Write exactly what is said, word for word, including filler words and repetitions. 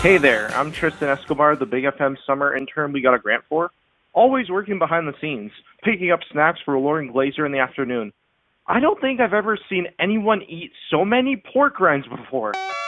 Hey there, I'm Tristan Escobar, the Big F M summer intern we got a grant for. Always working behind the scenes, picking up snacks for Lauren Glazer in the afternoon. I don't think I've ever seen anyone eat so many pork rinds before.